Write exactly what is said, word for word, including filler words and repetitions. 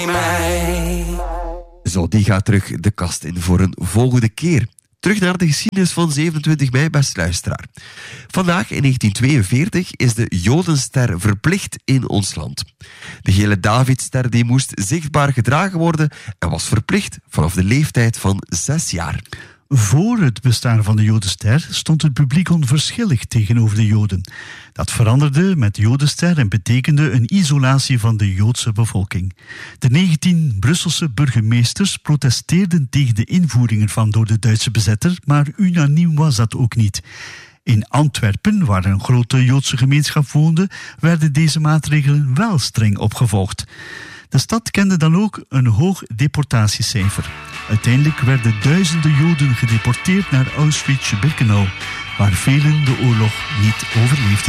Zo, die gaat terug de kast in voor een volgende keer. Terug naar de geschiedenis van zevenentwintig mei, beste luisteraar. Vandaag in negentien tweeënveertig is de Jodenster verplicht in ons land. De gele Davidster die moest zichtbaar gedragen worden en was verplicht vanaf de leeftijd van zes jaar. Voor het bestaan van de Jodenster stond het publiek onverschillig tegenover de Joden. Dat veranderde met de Jodenster en betekende een isolatie van de Joodse bevolking. De negentien Brusselse burgemeesters protesteerden tegen de invoering ervan door de Duitse bezetter, maar unaniem was dat ook niet. In Antwerpen, waar een grote Joodse gemeenschap woonde, werden deze maatregelen wel streng opgevolgd. De stad kende dan ook een hoog deportatiecijfer. Uiteindelijk werden duizenden Joden gedeporteerd naar Auschwitz-Birkenau, waar velen de oorlog niet overleefden.